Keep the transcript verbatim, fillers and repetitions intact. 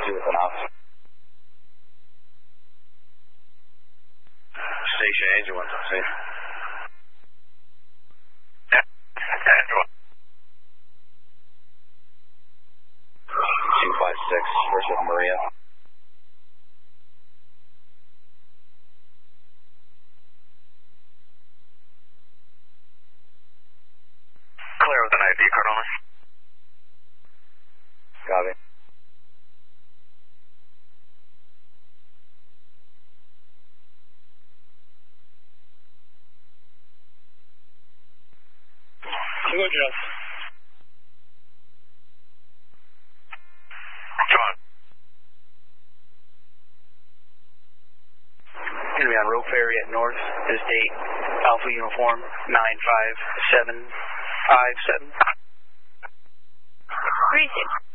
see what's an off. Station Angel one, see. Angel one. two five six, first with Maria. Clear with an I D card only. Copy. Go, Joe. John. Gonna be on Roe Ferry at North. This date, Alpha Uniform nine five seven five seven. Where is it?